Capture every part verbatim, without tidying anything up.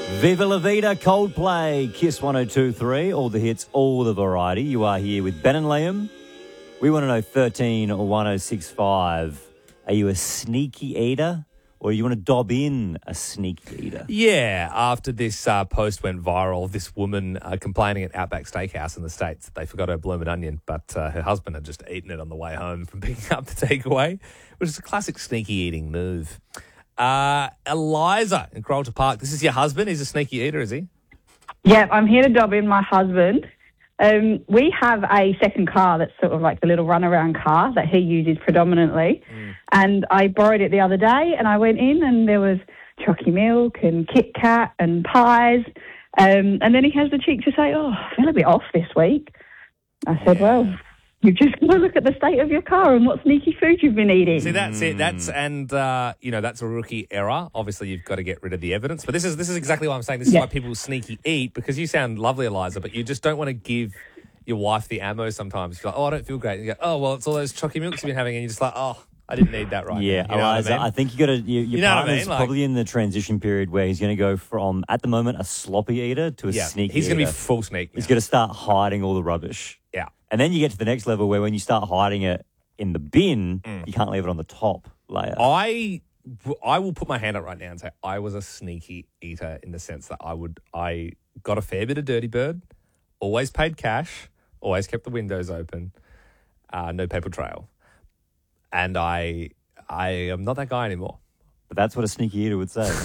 Viva La Vida, Coldplay, Kiss one oh two point three, all the hits, all the variety. You are here with Ben and Liam. We want to know thirteen one oh six five. Are you a sneaky eater or you want to dob in a sneaky eater? Yeah, after this uh, post went viral, this woman uh, complaining at Outback Steakhouse in the States that they forgot her bloomin' onion, but uh, her husband had just eaten it on the way home from picking up the takeaway, which is a classic sneaky eating move. Uh, Eliza in Carlton Park, this is your husband. He's a sneaky eater, is he? Yeah, I'm here to dob in my husband. Um, we have a second car that's sort of like the little runaround car that he uses predominantly. Mm. And I borrowed it the other day and I went in and there was Chocky Milk and Kit Kat and pies. Um, and then he has the cheek to say, oh, I feel a bit off this week. I said, yeah. well, you've just got to look at the state of your car and what sneaky food you've been eating. See, that's it. That's and uh, you know that's a rookie error. Obviously, you've got to get rid of the evidence. But this is this is exactly why I'm saying this yeah. is why people sneaky eat, because you sound lovely, Eliza, but you just don't want to give your wife the ammo. Sometimes you're like, oh, I don't feel great. And you go, oh, well, it's all those Chocky Milks you've been having, and you're just like, oh, I didn't need that right Yeah, now. You know Eliza, what I, mean? I think you got to. You, your You know what I partner's mean? Like- probably in the transition period where he's going to go from, at the moment, a sloppy eater to a yeah, sneaky he's eater. going to be full sneak. He's now. going to start hiding all the rubbish. Yeah. And then you get to the next level where when you start hiding it in the bin, Mm. you can't leave it on the top layer. I, I will put my hand up right now and say I was a sneaky eater in the sense that I would I got a fair bit of Dirty Bird, always paid cash, always kept the windows open, uh, no paper trail, and I I am not that guy anymore. But that's what a sneaky eater would say.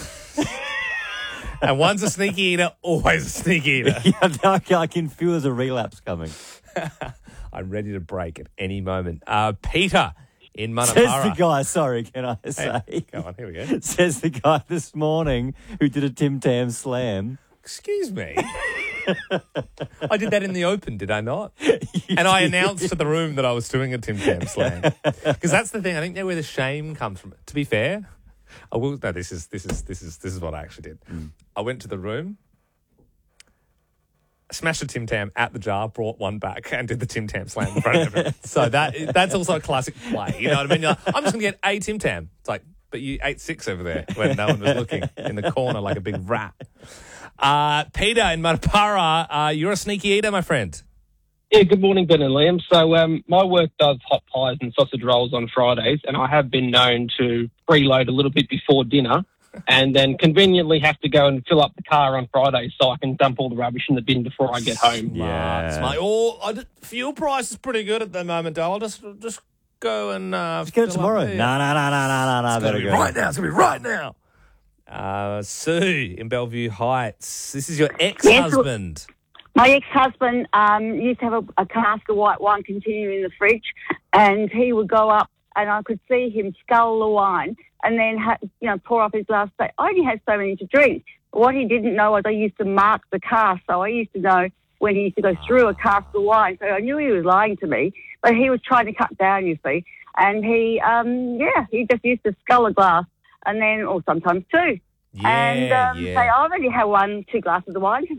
And once a sneaky eater, always a sneaky eater. Yeah, I can feel there's a relapse coming. I'm ready to break at any moment. Uh, Peter in Manapara. Says the guy, sorry, can I say? Hey, go on, here we go. Says the guy this morning who did a Tim Tam slam. Excuse me. I did that in the open, did I not? And I announced to the room that I was doing a Tim Tam slam. Because that's the thing. I think that's where the shame comes from. To be fair, I will. No, this is this is this is this is what I actually did. Mm. I went to the room, smashed a Tim Tam at the jar, brought one back, and did the Tim Tam slam in front of everyone. So that that's also a classic play. You know what I mean? You're like, I'm just going to get a Tim Tam. It's like, but you ate six over there when no one was looking in the corner like a big rat. Uh, Peter in Matapara, uh, you're a sneaky eater, my friend. Yeah, good morning, Ben and Liam. So um, my work does hot pies and sausage rolls on Fridays, and I have been known to preload a little bit before dinner and then conveniently have to go and fill up the car on Fridays so I can dump all the rubbish in the bin before I get home. Yeah. Smart. Oh, I did, fuel price is pretty good at the moment, though. I'll just just go and uh, Just get it fill tomorrow. up No, there. no, no, no, no, no, no. It's Better gonna be go. right now. It's going to be right now. Uh, Sue in Bellevue Heights. This is your ex-husband. My ex-husband um, used to have a, a cask of white wine continuing in the fridge, and he would go up and I could see him scull the wine and then, ha- you know, pour off his glass. Say, I only had so many to drink. What he didn't know was I used to mark the cask, so I used to know when he used to go through a cask of wine. So I knew he was lying to me, but he was trying to cut down, you see. And he, um, yeah, he just used to scull a glass, and then, or sometimes two. Yeah, and um, yeah. say, I already had one, two glasses of wine